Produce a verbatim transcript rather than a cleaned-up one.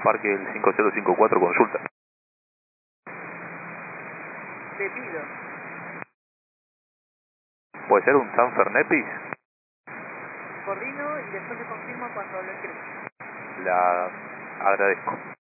Parque el cinco cero cinco cuatro, consulta. Te pido. ¿Puede ser un San Fernepis? Coordino y después te confirmo cuando lo escribo. La agradezco.